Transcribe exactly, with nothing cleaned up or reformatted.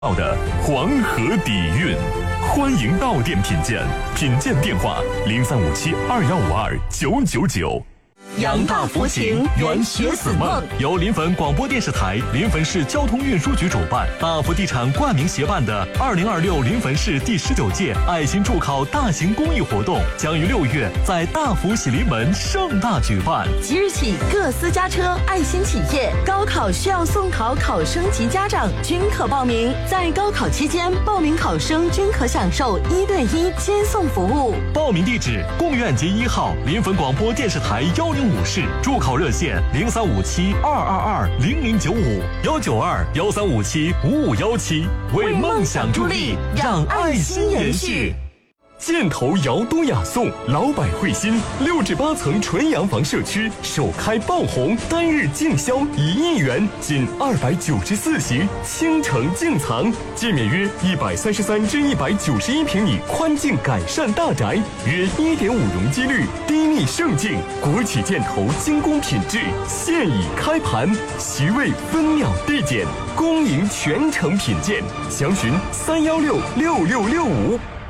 到的黄河底蕴，欢迎到店品鉴，品鉴电话零三五七二幺五二九九九。 扬大佛情，圆学子梦。 由临汾广播电视台、临汾市交通运输局主办，大福地产冠名协办的二零二六临汾市第十九届爱心助考大型公益活动，将于六月在大福喜临门盛大举办。 即日起，各私家车、爱心企业、高考需要送考考生及家长均可报名。在高考期间，报名考生均可享受一对一接送服务。 报名地址：贡院街一号临汾广播电视台幺零五室，助考热线零三五七二二二零零九五幺九二幺三五七五五幺七，为梦想助力，让爱心延续。箭头瑶都雅颂老百惠新六至八层纯洋房社区首开爆红，单日净销一亿元，仅二百九十四席，倾城净藏，建面约一百三十三至一百九十一平米宽净改善大宅，约一点五容积率，低密盛境，国企箭头精工品质，现已开盘，席位分秒递减，恭迎全程品鉴，详询三幺六六六六五。